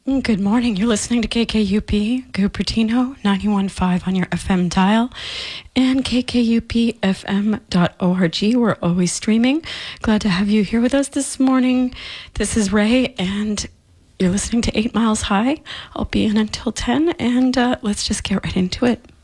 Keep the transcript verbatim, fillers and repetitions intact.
Good morning. You're listening to K K U P, Cupertino, ninety-one point five on your F M dial, and K K U P F M dot org. We're always streaming. Glad to have you here with us this morning. This is Ray, and you're listening to Eight Miles High. I'll be in until ten, and uh, let's just get right into it.